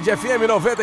FM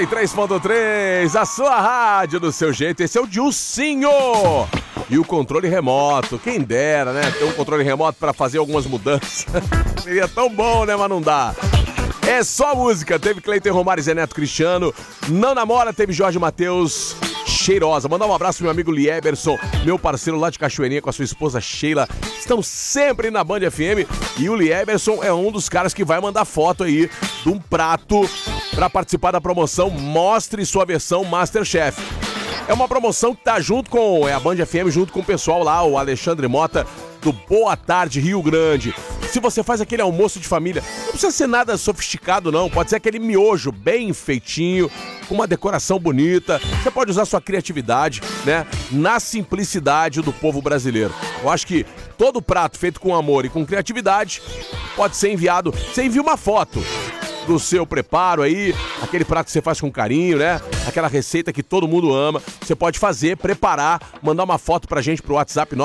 93.3, a sua rádio do seu jeito. Esse é o Dilcinho. E o controle remoto, quem dera, né? Ter um controle remoto para fazer algumas mudanças. Seria tão bom, né? Mas não dá. É só música. Teve Cleiton Romário e Zé Neto Cristiano. Não Namora, teve Jorge Mateus. Cheirosa. Mandar um abraço pro meu amigo Lieberson, meu parceiro lá de Cachoeirinha com a sua esposa Sheila. Estão sempre na Band FM. E o Lieberson é um dos caras que vai mandar foto aí de um prato para participar da promoção Mostre Sua Versão Masterchef. É uma promoção que tá junto com a Band FM, junto com o pessoal lá, o Alexandre Mota, do Boa Tarde Rio Grande. Se você faz aquele almoço de família, não precisa ser nada sofisticado não, pode ser aquele miojo bem feitinho, com uma decoração bonita. Você pode usar sua criatividade, né, na simplicidade do povo brasileiro. Eu acho que todo prato feito com amor e com criatividade pode ser enviado. Você envia uma foto do seu preparo aí, aquele prato que você faz com carinho, né? Aquela receita que todo mundo ama. Você pode fazer, preparar, mandar uma foto pra gente pro WhatsApp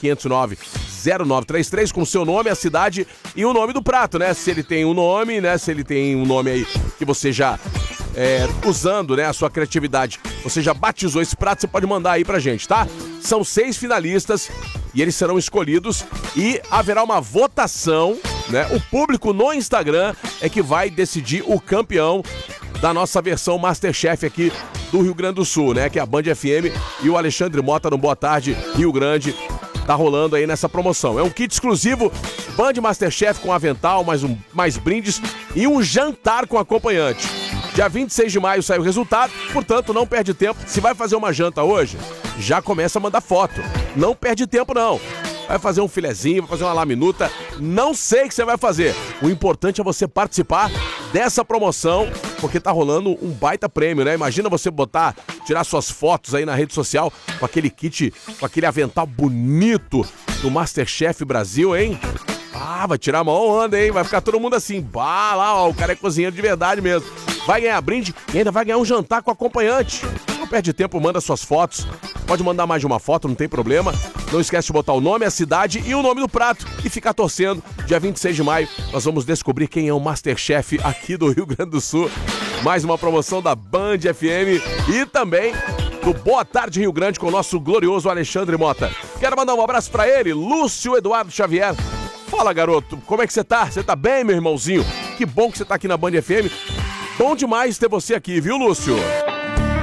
99509-0933 com o seu nome, a cidade e o nome do prato, né? Se ele tem um nome, né? Se ele tem um nome aí que você já, usando, né, a sua criatividade, você já batizou esse prato, você pode mandar aí pra gente, tá? São 6 finalistas e eles serão escolhidos e haverá uma votação, né? O público no Instagram é que vai decidir o campeão da nossa versão Masterchef aqui do Rio Grande do Sul, né? Que é a Band FM e o Alexandre Mota no Boa Tarde Rio Grande tá rolando aí nessa promoção. É um kit exclusivo Band Masterchef com avental, mais brindes e um jantar com acompanhante. Dia 26 de maio sai o resultado, portanto não perde tempo. Se vai fazer uma janta hoje, já começa a mandar foto. Não perde tempo não. Vai fazer um filezinho, vai fazer uma laminuta, não sei o que você vai fazer. O importante é você participar dessa promoção, porque tá rolando um baita prêmio, né? Imagina você tirar suas fotos aí na rede social com aquele kit, com aquele avental bonito do Masterchef Brasil, hein? Ah, vai tirar uma onda, hein? Vai ficar todo mundo assim, lá, ó, o cara é cozinheiro de verdade mesmo. Vai ganhar brinde e ainda vai ganhar um jantar com acompanhante. Não perde tempo, manda suas fotos. Pode mandar mais de uma foto, não tem problema. Não esquece de botar o nome, a cidade e o nome do prato. E ficar torcendo. Dia 26 de maio, nós vamos descobrir quem é o Masterchef aqui do Rio Grande do Sul. Mais uma promoção da Band FM e também do Boa Tarde Rio Grande com o nosso glorioso Alexandre Mota. Quero mandar um abraço pra ele, Lúcio Eduardo Xavier. Fala, garoto, como é que você tá? Você tá bem, meu irmãozinho? Que bom que você tá aqui na Band FM. Bom demais ter você aqui, viu, Lúcio?